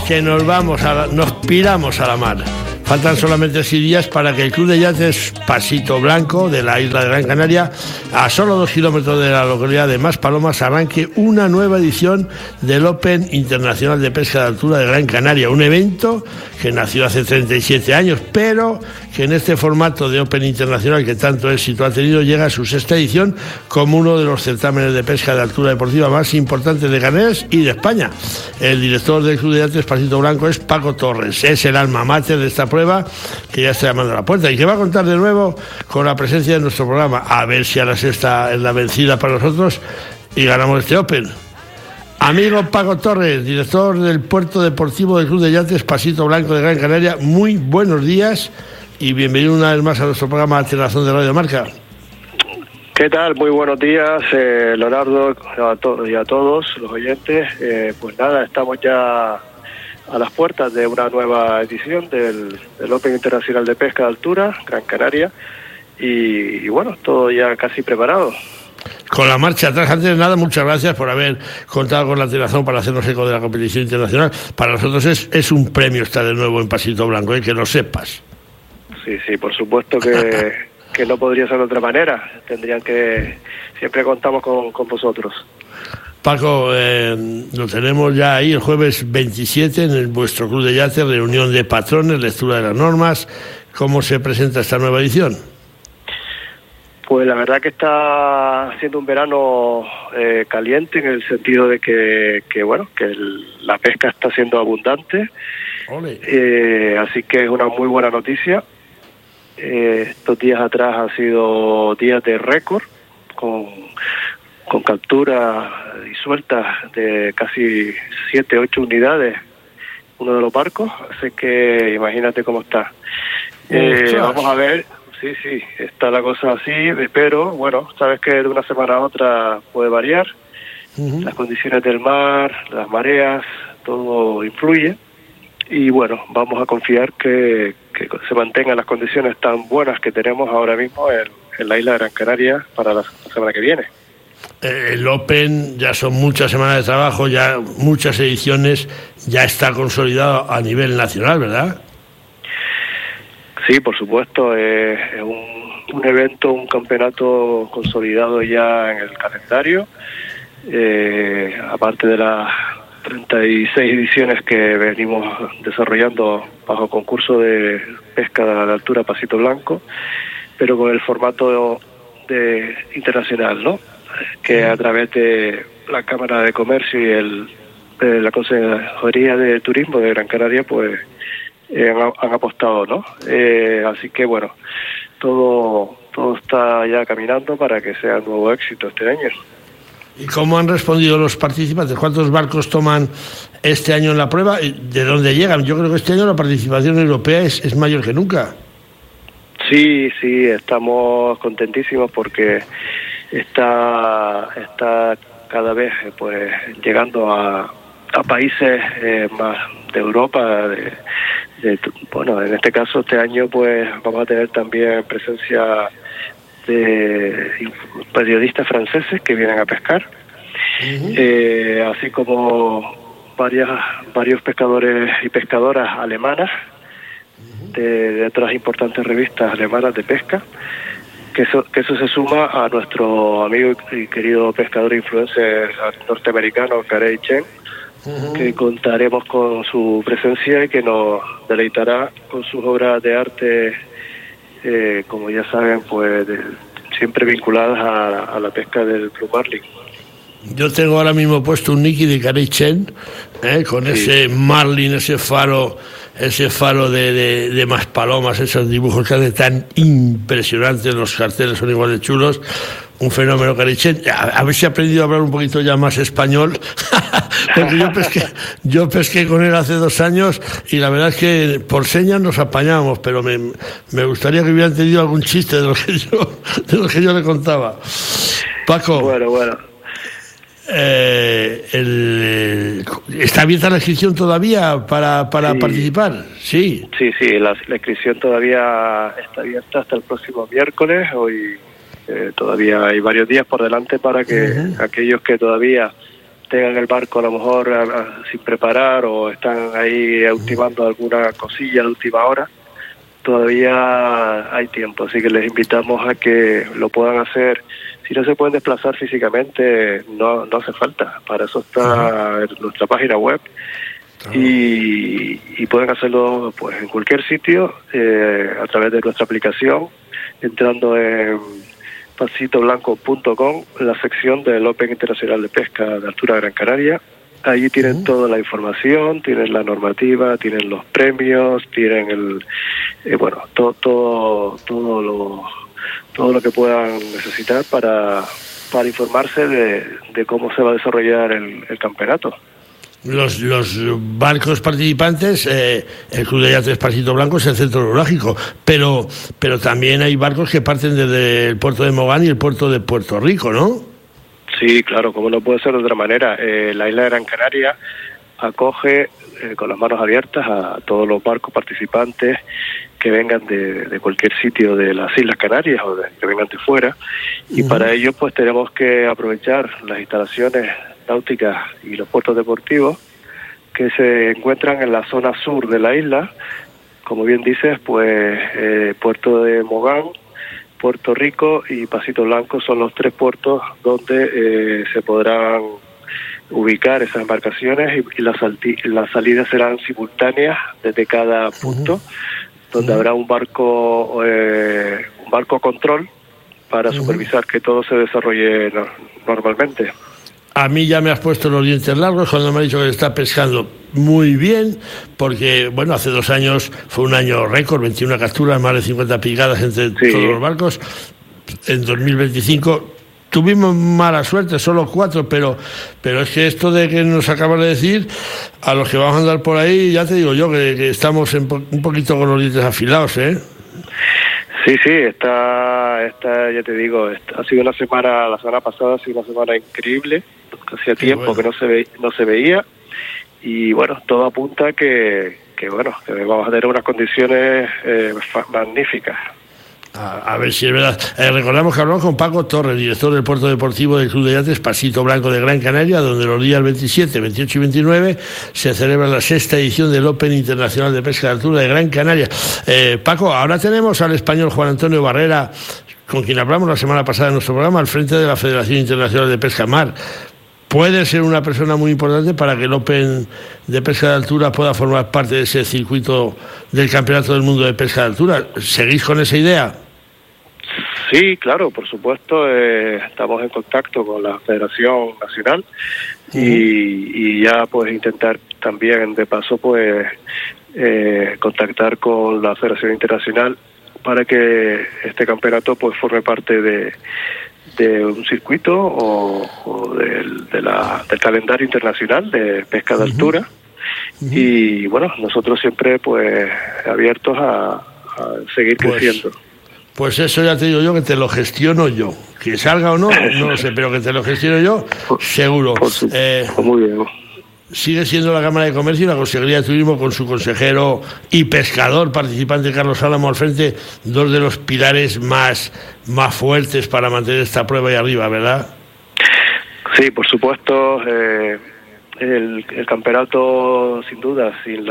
que nos piramos a la mar. Faltan solamente 6 días para que el Club de Yates Pasito Blanco de la isla de Gran Canaria, a solo 2 kilómetros de la localidad de Maspalomas, arranque una nueva edición del Open Internacional de Pesca de Altura de Gran Canaria, un evento que nació hace 37 años, pero que en este formato de Open Internacional que tanto éxito ha tenido llega a su 6ª edición como uno de los certámenes de pesca de altura deportiva más importantes de Canarias y de España. El director del Club de Yates Pasito Blanco es Paco Torres, es el alma mater de esta prueba que ya está llamando a la puerta y que va a contar de nuevo con la presencia de nuestro programa, a ver si a la sexta es la vencida para nosotros y ganamos este Open. Amigo Paco Torres, director del Puerto Deportivo del Club de Yates Pasito Blanco de Gran Canaria, muy buenos días y bienvenido una vez más a nuestro programa Alteración de Radio Marca. ¿Qué tal? Muy buenos días, Leonardo, y a todos los oyentes. Pues nada, estamos ya a las puertas de una nueva edición del Open Internacional de Pesca de Altura, Gran Canaria, y bueno, todo ya casi preparado. Con la marcha atrás, antes de nada, muchas gracias por haber contado con la Alteración para hacernos eco de la competición internacional. Para nosotros es un premio estar de nuevo en Pasito Blanco, que lo sepas. Sí, por supuesto que no podría ser de otra manera. Siempre contamos con vosotros. Paco, lo tenemos ya ahí el jueves 27 en vuestro Club de Yates, reunión de patrones, lectura de las normas. ¿Cómo se presenta esta nueva edición? Pues la verdad que está siendo un verano caliente, en el sentido de que la pesca está siendo abundante. Así que es una muy buena noticia. Estos días atrás han sido días de récord, con capturas y sueltas de casi 7-8 unidades uno de los barcos, así que imagínate cómo está. Vamos a ver, sí, está la cosa así, pero bueno, sabes que de una semana a otra puede variar. Las condiciones del mar, las mareas, todo influye, y bueno, vamos a confiar que se mantengan las condiciones tan buenas que tenemos ahora mismo en la isla de Gran Canaria para la semana que viene. El Open ya son muchas semanas de trabajo, ya muchas ediciones, ya está consolidado a nivel nacional, ¿verdad? Sí, por supuesto, es un evento, un campeonato consolidado ya en el calendario, aparte de las 36 ediciones que venimos desarrollando bajo concurso de pesca de la altura Pasito Blanco, pero con el formato internacional, ¿no? Que a través de la Cámara de Comercio y la Consejería de Turismo de Gran Canaria, pues han apostado, ¿no? Así que bueno, todo está ya caminando para que sea un nuevo éxito este año. ¿Y cómo han respondido los participantes? ¿Cuántos barcos toman este año en la prueba? ¿De dónde llegan? Yo creo que este año la participación europea es mayor que nunca. Sí, estamos contentísimos porque está cada vez pues llegando a países más de Europa. Bueno, en este caso este año pues vamos a tener también presencia de periodistas franceses que vienen a pescar, así como varios pescadores y pescadoras alemanas de otras importantes revistas alemanas de pesca, que eso se suma a nuestro amigo y querido pescador e influencer norteamericano Carey Chen, que contaremos con su presencia y que nos deleitará con sus obras de arte, como ya saben, pues siempre vinculadas a la pesca del Blue Marlin. Yo tengo ahora mismo puesto un Nicky de Carey Chen, con ese Marlin, ese faro de Maspalomas, esos dibujos que hace tan impresionantes, los carteles son igual de chulos, un fenómeno Carey Chen. A ver si he aprendido a hablar un poquito ya más español, porque yo pesqué con él hace 2 años y la verdad es que por señas nos apañábamos, pero me gustaría que hubieran tenido algún chiste de lo que yo le contaba. Paco. Bueno. ¿Está abierta la inscripción todavía para participar? Sí, la inscripción todavía está abierta hasta el próximo miércoles. Hoy todavía hay varios días por delante para que aquellos que todavía tengan el barco a lo mejor sin preparar o están ahí ultimando alguna cosilla de última hora, todavía hay tiempo, así que les invitamos a que lo puedan hacer. Si no se pueden desplazar físicamente, no hace falta, para eso está nuestra página web. Y pueden hacerlo pues en cualquier sitio, a través de nuestra aplicación, entrando en pasitoblanco.com, la sección del Open Internacional de Pesca de Altura Gran Canaria. Allí tienen toda la información, tienen la normativa, tienen los premios, tienen todo lo que puedan necesitar para informarse de cómo se va a desarrollar el campeonato. Los barcos participantes, el Club de Yates Pasito Blanco es el centro neurálgico, pero también hay barcos que parten desde el puerto de Mogán y el puerto de Puerto Rico, ¿no? Sí, claro, como no puede ser de otra manera. La isla de Gran Canaria acoge con las manos abiertas a todos los barcos participantes que vengan de cualquier sitio de las Islas Canarias o que vengan de fuera, y para ello pues tenemos que aprovechar las instalaciones náuticas y los puertos deportivos que se encuentran en la zona sur de la isla. Como bien dices, pues puerto de Mogán, Puerto Rico y Pasito Blanco son los 3 puertos donde se podrán ubicar esas embarcaciones, y las salidas serán simultáneas desde cada punto, donde habrá un barco control para supervisar que todo se desarrolle normalmente. A mí ya me has puesto los dientes largos cuando me has dicho que está pescando muy bien, porque, bueno, hace 2 años fue un año récord, 21 capturas, más de 50 picadas entre todos los barcos. En 2025 tuvimos mala suerte, solo 4, pero es que esto de que nos acabas de decir, a los que vamos a andar por ahí, ya te digo yo que estamos un poquito con los dientes afilados, ¿eh? Sí, está, ya te digo, ha sido la semana pasada ha sido una semana increíble, hacía tiempo que no se veía, y bueno, todo apunta que vamos a tener unas condiciones magníficas. A ver si es verdad. Recordamos que hablamos con Paco Torres, director del Puerto Deportivo del Club de Yates Pasito Blanco de Gran Canaria, donde los días 27, 28 y 29 se celebra la 6ª edición del Open Internacional de Pesca de Altura de Gran Canaria. Paco, ahora tenemos al español Juan Antonio Barrera, con quien hablamos la semana pasada en nuestro programa, al frente de la Federación Internacional de Pesca Mar. Puede ser una persona muy importante para que el Open de Pesca de Altura pueda formar parte de ese circuito del Campeonato del Mundo de Pesca de Altura. ¿Seguís con esa idea? Sí, claro, por supuesto. Estamos en contacto con la Federación Nacional y ya pues intentar también de paso pues contactar con la Federación Internacional para que este campeonato pues forme parte de un circuito o del calendario internacional de pesca de altura. Y bueno, nosotros siempre pues abiertos a seguir creciendo. Pues eso ya te digo yo, que te lo gestiono yo. Que salga o no, no lo sé, pero que te lo gestiono yo, seguro. Muy bien. Sigue siendo la Cámara de Comercio y la Consejería de Turismo, con su consejero y pescador participante Carlos Álamo al frente, 2 de los pilares más fuertes para mantener esta prueba ahí arriba, ¿verdad? Sí, por supuesto. El campeonato, sin duda, sin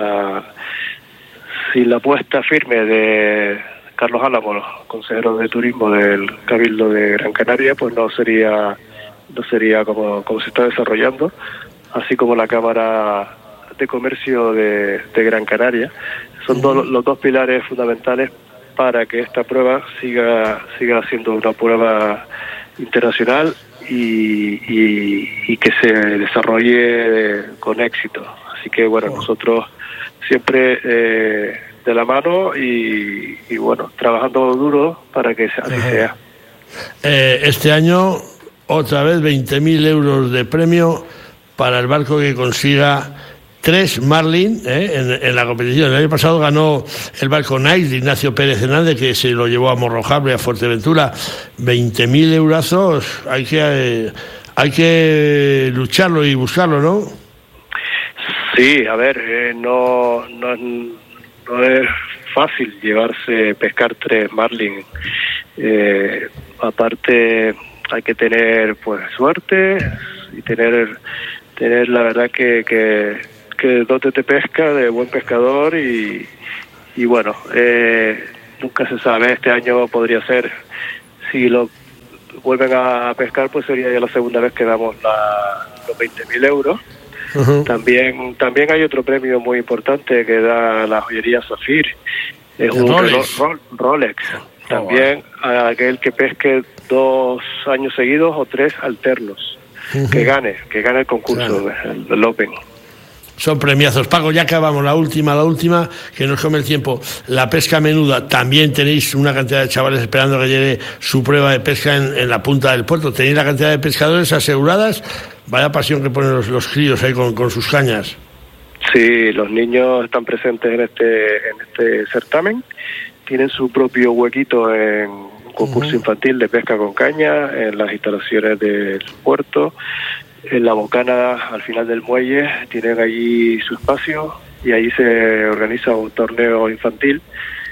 la apuesta firme de Carlos Álamo, consejero de Turismo del Cabildo de Gran Canaria, pues no sería como se está desarrollando, así como la Cámara de Comercio de Gran Canaria. Son los 2 pilares fundamentales para que esta prueba siga siendo una prueba internacional y que se desarrolle con éxito. Así que bueno, nosotros siempre de la mano y bueno, trabajando duro para que así sea. Este año otra vez 20.000 euros de premio para el barco que consiga 3 Marlin en la competición. El año pasado ganó el barco Nice de Ignacio Pérez Hernández, que se lo llevó a Morrojable, a Fuerteventura. 20.000 eurazos, hay que lucharlo y buscarlo, ¿no? Sí, a ver, no es fácil pescar 3 Marlin. Aparte hay que tener pues suerte y tener tener la verdad que dotes de pesca, de buen pescador y bueno, nunca se sabe. Este año podría ser, si lo vuelven a pescar, pues sería ya la segunda vez que damos los 20.000 euros. Uh-huh. También hay otro premio muy importante que da la joyería Zafir, es un Rolex. También a aquel que pesque 2 años seguidos o 3 alternos, uh-huh, que gane el concurso, claro, el Open. Son premiazos. Paco, ya acabamos la última, que nos come el tiempo. La pesca menuda, también tenéis una cantidad de chavales esperando que llegue su prueba de pesca en la punta del puerto. ¿Tenéis la cantidad de pescadores aseguradas? Vaya pasión que ponen los críos ahí con sus cañas. Sí, los niños están presentes en este certamen. Tienen su propio huequito en un concurso, uh-huh, infantil de pesca con caña, en las instalaciones del puerto. En la bocana, al final del muelle, tienen allí su espacio y ahí se organiza un torneo infantil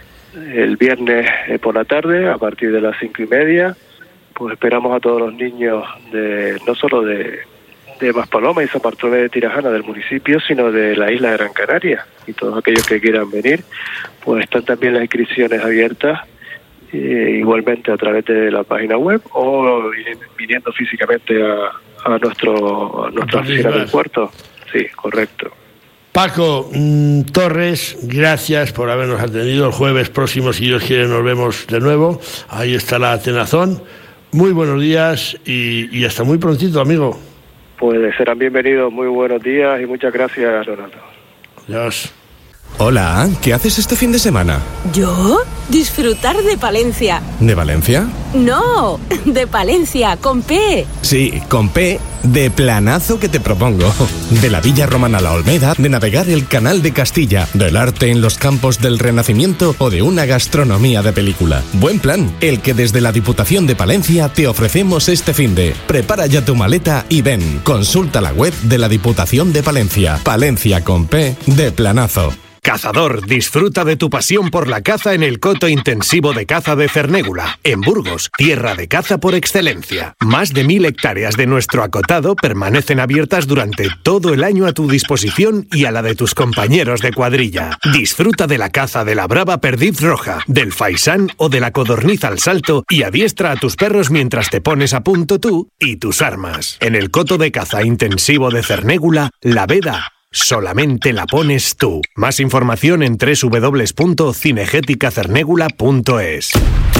el viernes por la tarde a partir de las 5:30. Pues esperamos a todos los niños no solo de Maspalomas y San Bartolomé de Tirajana del municipio, sino de la isla de Gran Canaria, y todos aquellos que quieran venir, pues están también las inscripciones abiertas, igualmente a través de la página web o viniendo físicamente a nuestra oficina del puerto. Sí, correcto. Paco Torres, gracias por habernos atendido. El jueves próximo, si Dios quiere, nos vemos de nuevo. Ahí está la Atenazón. Muy buenos días y hasta muy prontito, amigo. Pues serán bienvenidos. Muy buenos días y muchas gracias, Ronaldo. Adiós. Hola, ¿qué haces este fin de semana? ¿Yo? Disfrutar de Palencia. ¿De Valencia? No, de Palencia, con P. Sí, con P, de planazo que te propongo. De la Villa Romana a la Olmeda, de navegar el Canal de Castilla, del arte en los campos del Renacimiento o de una gastronomía de película. Buen plan, el que desde la Diputación de Palencia te ofrecemos este finde. Prepara ya tu maleta y ven. Consulta la web de la Diputación de Palencia. Palencia con P, de planazo. Cazador, disfruta de tu pasión por la caza en el coto intensivo de caza de Cernégula, en Burgos, tierra de caza por excelencia. Más de 1.000 hectáreas de nuestro acotado permanecen abiertas durante todo el año a tu disposición y a la de tus compañeros de cuadrilla. Disfruta de la caza de la brava perdiz roja, del faisán o de la codorniz al salto y adiestra a tus perros mientras te pones a punto tú y tus armas. En el coto de caza intensivo de Cernégula, la veda solamente la pones tú. Más información en www.cinegéticacernégula.es.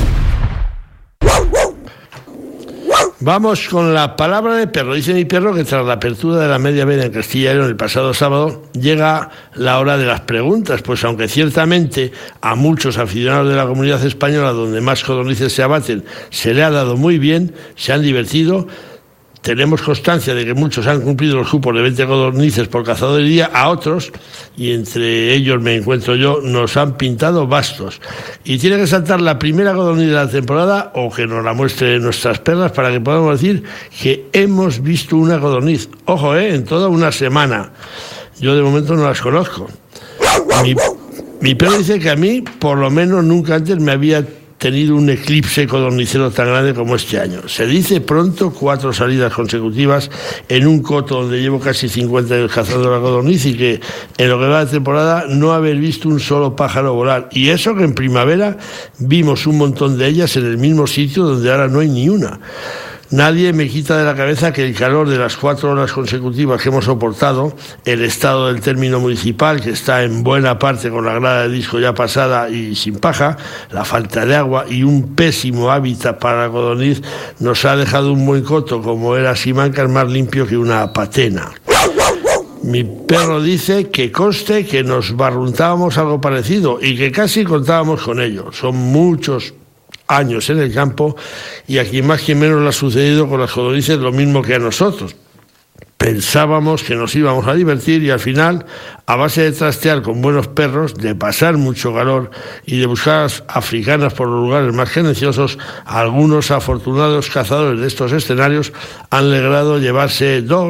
Vamos con la palabra de perro. Dice mi perro que tras la apertura de la media veda en Castilla y León el pasado sábado llega la hora de las preguntas, pues aunque ciertamente a muchos aficionados de la comunidad española donde más codornices se abaten se le ha dado muy bien, se han divertido. Tenemos constancia de que muchos han cumplido los cupos de 20 codornices por cazador de día, a otros, y entre ellos me encuentro yo, nos han pintado bastos. Y tiene que saltar la primera codorniz de la temporada o que nos la muestre nuestras perlas para que podamos decir que hemos visto una codorniz. Ojo, en toda una semana. Yo de momento no las conozco. Mi perro dice que a mí, por lo menos, nunca antes me había tenido un eclipse codornicero tan grande como este año. Se dice pronto 4 salidas consecutivas en un coto donde llevo casi 50 años cazando la codorniz y que en lo que va de temporada no haber visto un solo pájaro volar. Y eso que en primavera vimos un montón de ellas en el mismo sitio donde ahora no hay ni una. Nadie me quita de la cabeza que el calor de las 4 horas consecutivas que hemos soportado, el estado del término municipal, que está en buena parte con la grada de disco ya pasada y sin paja, la falta de agua y un pésimo hábitat para la codorniz, nos ha dejado un buen coto, como era Simancas, más limpio que una patena. Mi perro dice que conste que nos barruntábamos algo parecido y que casi contábamos con ello. Son muchos años en el campo y a quien más quien menos le ha sucedido con las codornices lo mismo que a nosotros. Pensábamos que nos íbamos a divertir y al final, a base de trastear con buenos perros, de pasar mucho calor y de buscar africanas por los lugares más silenciosos, algunos afortunados cazadores de estos escenarios han logrado llevarse 2,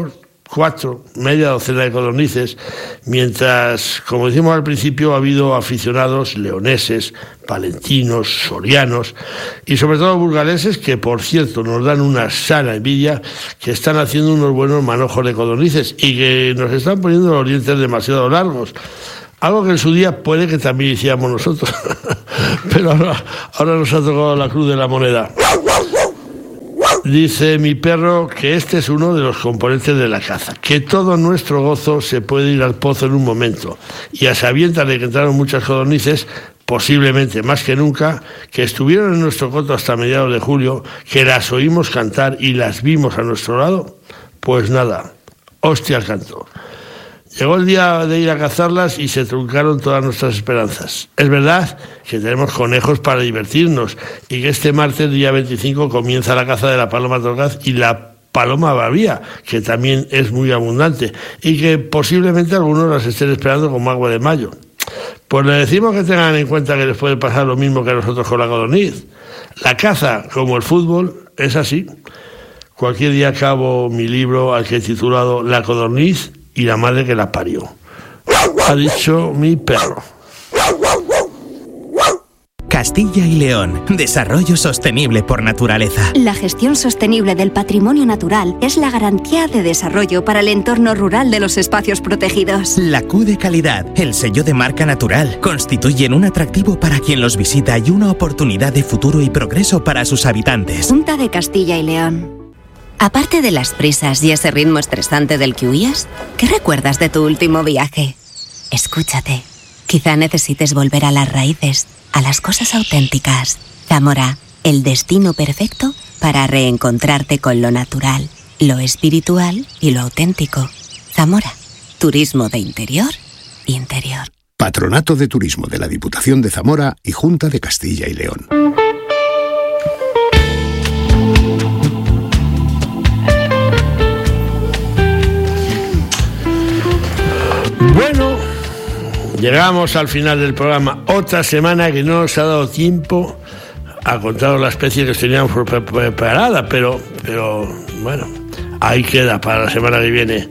media docena de codornices, mientras, como decimos al principio, ha habido aficionados leoneses, palentinos, sorianos y sobre todo burgaleses que, por cierto, nos dan una sana envidia, que están haciendo unos buenos manojos de codornices y que nos están poniendo los dientes demasiado largos. Algo que en su día puede que también hiciéramos nosotros, pero ahora nos ha tocado la cruz de la moneda. Dice mi perro que este es uno de los componentes de la caza, que todo nuestro gozo se puede ir al pozo en un momento, y a sabiendas de que entraron muchas codornices, posiblemente más que nunca, que estuvieron en nuestro coto hasta mediados de julio, que las oímos cantar y las vimos a nuestro lado, pues nada, hostia al canto. Llegó el día de ir a cazarlas y se truncaron todas nuestras esperanzas. Es verdad que tenemos conejos para divertirnos y que este martes, día 25, comienza la caza de la paloma torcaz y la paloma babía, que también es muy abundante y que posiblemente algunos las estén esperando como agua de mayo. Pues le decimos que tengan en cuenta que les puede pasar lo mismo que a nosotros con la codorniz. La caza, como el fútbol, es así. Cualquier día acabo mi libro al que he titulado La codorniz y la madre que la parió. Ha dicho mi perro. Castilla y León. Desarrollo sostenible por naturaleza. La gestión sostenible del patrimonio natural es la garantía de desarrollo para el entorno rural de los espacios protegidos. La Q de calidad, el sello de marca natural, constituyen un atractivo para quien los visita y una oportunidad de futuro y progreso para sus habitantes. Junta de Castilla y León. Aparte de las prisas y ese ritmo estresante del que huías, ¿qué recuerdas de tu último viaje? Escúchate. Quizá necesites volver a las raíces, a las cosas auténticas. Zamora, el destino perfecto para reencontrarte con lo natural, lo espiritual y lo auténtico. Zamora, turismo de interior. Patronato de Turismo de la Diputación de Zamora y Junta de Castilla y León. Bueno, llegamos al final del programa. Otra semana que no nos ha dado tiempo a contar la especie que teníamos preparada, pero bueno, ahí queda para la semana que viene.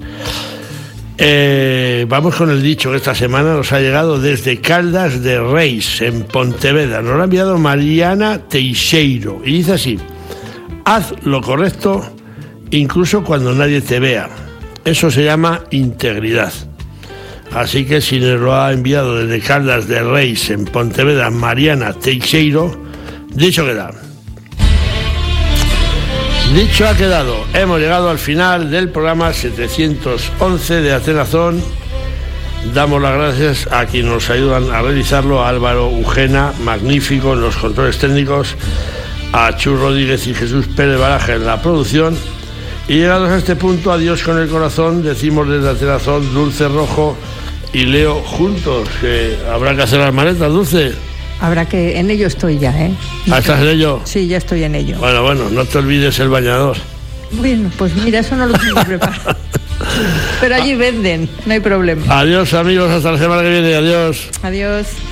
Vamos con el dicho que esta semana nos ha llegado desde Caldas de Reis, en Pontevedra. Nos lo ha enviado Mariana Teixeiro y dice así: haz lo correcto incluso cuando nadie te vea. Eso se llama integridad. Así que si nos lo ha enviado desde Caldas de Reis, en Pontevedra, Mariana Teixeiro, dicho queda. Dicho ha quedado. Hemos llegado al final del programa 711 de Atenazón. Damos las gracias a quienes nos ayudan a realizarlo: a Álvaro Ugena, magnífico en los controles técnicos, a Chus Rodríguez y Jesús Pérez Baraja en la producción. Y llegados a este punto, adiós con el corazón, decimos desde Atenazón, Dulce Rojo y Leo juntos, que habrá que hacer las maletas, Dulce. Habrá que... En ello estoy ya, ¿eh? ¿Estás en ello? Sí, ya estoy en ello. Bueno, no te olvides el bañador. Bueno, pues mira, eso no lo tengo preparado. Pero allí venden, no hay problema. Adiós, amigos, hasta la semana que viene, adiós. Adiós.